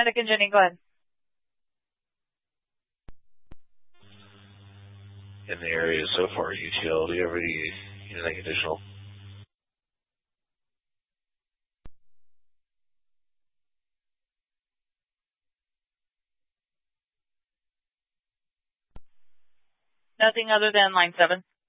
paramedic and Jenny, go ahead. In the area so far, UTL, do you have anything additional? Nothing other than line 7.